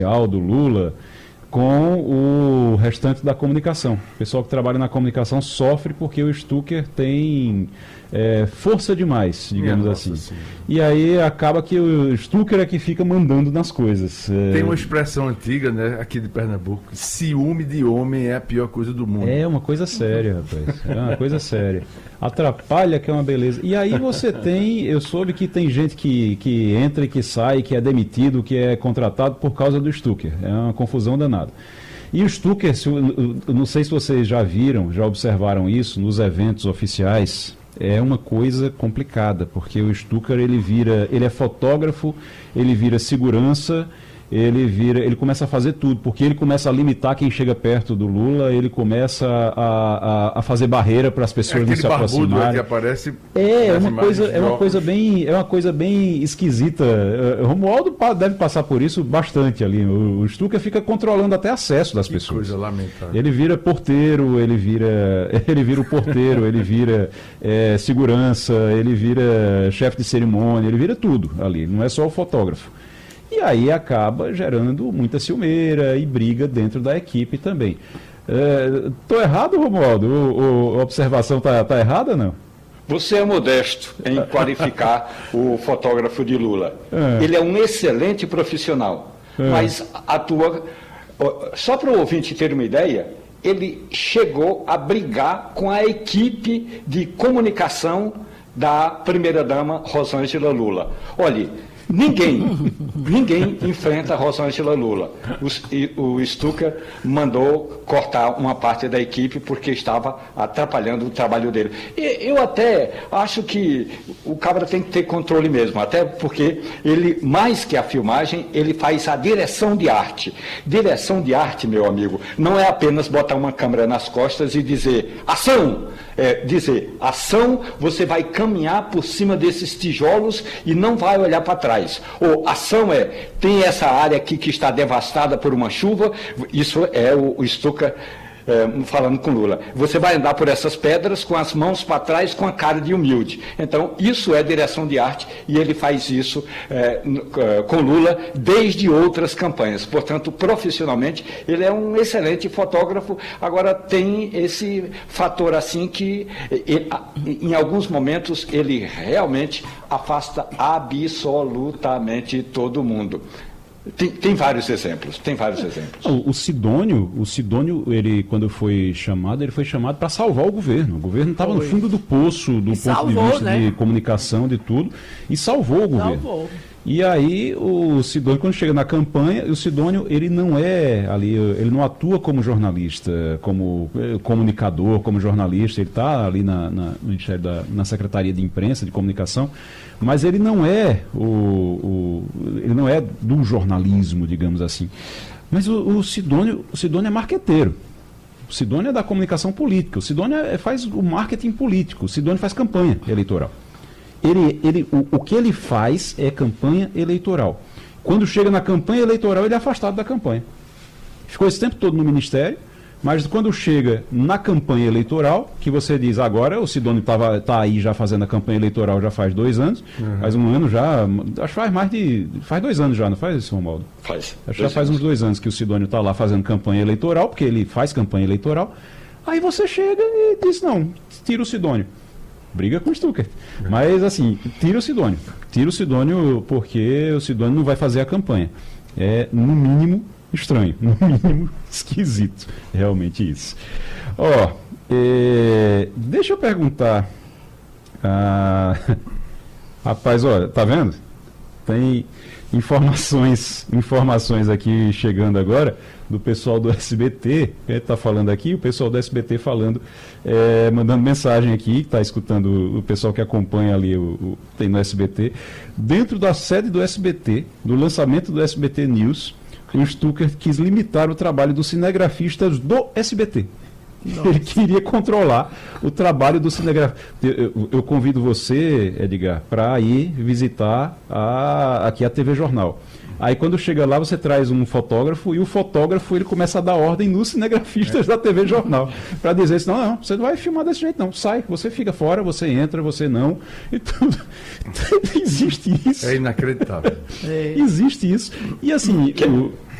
do Lula com o restante da comunicação. O pessoal que trabalha na comunicação sofre porque o Stucker tem força demais, digamos assim. Sim. E aí acaba que o Stucker é que fica mandando nas coisas. Tem uma expressão antiga, né, aqui de Pernambuco: ciúme de homem é a pior coisa do mundo. É uma coisa séria, rapaz. É uma coisa séria. Atrapalha, que é uma beleza. E aí você tem, eu soube que tem gente que entra e que sai, que é demitido, que é contratado por causa do Stucker. É uma confusão danada. E o Stucker, não sei se vocês já viram, já observaram isso nos eventos oficiais, é uma coisa complicada, porque o Stucker ele é fotógrafo, ele vira segurança, ele começa a fazer tudo, porque ele começa a limitar quem chega perto do Lula, ele começa a fazer barreira para as pessoas não se aproximarem. Que aparece é uma coisa bem esquisita. O Romualdo deve passar por isso bastante ali. O Stucker fica controlando até acesso das pessoas. Coisa lamentável. Ele vira porteiro, ele vira o porteiro, ele vira segurança, ele vira chefe de cerimônia, ele vira tudo ali, não é só o fotógrafo. E aí acaba gerando muita ciumeira e briga dentro da equipe também. Estou errado, Romualdo? A observação está errada, não? Você é modesto em qualificar o fotógrafo de Lula. Ele é um excelente profissional, mas atua... Só para o ouvinte ter uma ideia, ele chegou a brigar com a equipe de comunicação da primeira-dama Rosângela Lula. Olhe, ninguém enfrenta a Rosângela Lula. O Stucker mandou cortar uma parte da equipe porque estava atrapalhando o trabalho dele. E eu até acho que o cabra tem que ter controle mesmo, até porque ele, mais que a filmagem, ele faz a direção de arte. Direção de arte, meu amigo, não é apenas botar uma câmera nas costas e dizer ação! Dizer ação, você vai caminhar por cima desses tijolos e não vai olhar para trás. Ou ação tem essa área aqui que está devastada por uma chuva, isso é o Stucker falando com Lula. Você vai andar por essas pedras com as mãos para trás, com a cara de humilde. Então, isso é direção de arte e ele faz isso com Lula desde outras campanhas. Portanto, profissionalmente, ele é um excelente fotógrafo. Agora, tem esse fator assim que, em alguns momentos, ele realmente afasta absolutamente todo mundo. Tem vários exemplos, O Sidônio, ele, quando foi chamado para salvar o governo. O governo estava no fundo do poço, do ponto de vista de comunicação, de tudo, e salvou o governo. E aí o Sidônio, quando chega na campanha, o Sidônio, ele não atua como jornalista, como comunicador, como jornalista, ele está ali no Ministério na Secretaria de Imprensa, de Comunicação, mas ele não é ele não é do jornalismo, digamos assim. Mas o Sidônio é marqueteiro. O Sidônio é da comunicação política. O Sidônio faz o marketing político. O Sidônio faz campanha eleitoral. O que ele faz é campanha eleitoral. Quando chega na campanha eleitoral, ele é afastado da campanha. Ficou esse tempo todo no Ministério, mas quando chega na campanha eleitoral, que você diz, agora o Sidônio está aí já fazendo a campanha eleitoral já faz 2 anos, faz um ano já, acho que faz 2 anos já, não faz isso, Romualdo? Faz. Acho que já faz uns 2 anos que o Sidônio está lá fazendo campanha eleitoral, porque ele faz campanha eleitoral. Aí você chega e diz, não, tira o Sidônio. Briga com o Stucker. Mas, assim, tira o Sidônio porque o Sidônio não vai fazer a campanha. É, no mínimo, estranho. No mínimo, esquisito. Realmente isso. Deixa eu perguntar. Rapaz, olha, tá vendo? Tem informações aqui chegando agora do pessoal do SBT, que está falando aqui, o pessoal do SBT falando, mandando mensagem aqui, está escutando o pessoal que acompanha ali, tem no SBT. Dentro da sede do SBT, do lançamento do SBT News, o Stucker quis limitar o trabalho dos cinegrafistas do SBT. Nossa. Ele queria controlar o trabalho do cinegrafista. Eu convido você, Edgar, para ir visitar aqui a TV Jornal. Aí quando chega lá, você traz um fotógrafo e o fotógrafo ele começa a dar ordem nos cinegrafistas da TV Jornal. Para dizer assim, não, você não vai filmar desse jeito não, sai, você fica fora, você entra, você não. E tudo. Existe isso. É inacreditável. Existe isso. E assim...